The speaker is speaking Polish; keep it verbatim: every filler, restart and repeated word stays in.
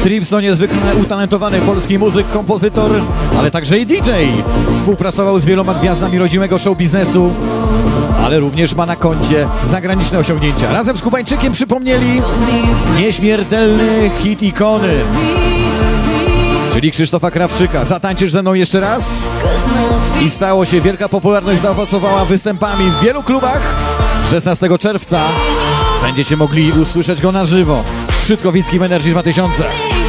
Trips to niezwykle utalentowany polski muzyk, kompozytor, ale także i D J. Współpracował z wieloma gwiazdami rodzimego show biznesu, ale również ma na koncie zagraniczne osiągnięcia. Razem z Kubańczykiem przypomnieli nieśmiertelny hit ikony, czyli Krzysztofa Krawczyka. Zatańczysz ze mną jeszcze raz? I stało się, wielka popularność zaowocowała występami w wielu klubach. szesnastego czerwca będziecie mogli usłyszeć go na żywo w Trzytkowickim Energy dwa tysiące.